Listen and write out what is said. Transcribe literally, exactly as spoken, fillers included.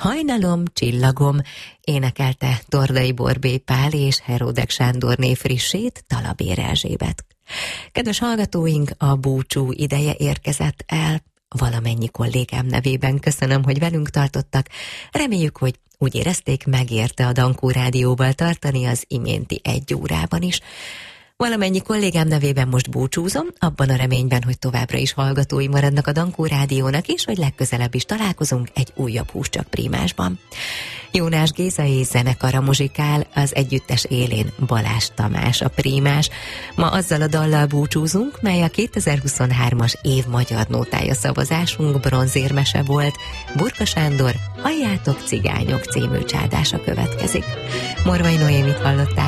Hajnalom, csillagom, énekelte Tordai Borbély Pál és Heródek Sándorné frissét Talabér Erzsébet. Kedves hallgatóink, a búcsú ideje érkezett el. Valamennyi kollégám nevében köszönöm, hogy velünk tartottak. Reméljük, hogy úgy érezték, megérte a Dankó Rádióval tartani az iménti egy órában is. Valamennyi kollégám nevében most búcsúzom, abban a reményben, hogy továbbra is hallgatói maradnak a Dankó Rádiónak is, hogy legközelebb is találkozunk egy újabb Húscsak prímásban. Jónás Géza és zenekara muzsikál, az együttes élén Balázs Tamás a prímás. Ma azzal a dallal búcsúzunk, mely a kétezer-huszonhármas év magyar nótája szavazásunk bronzérmese volt. Burka Sándor Halljátok cigányok című csádása következik. Morvai Noémit hallották.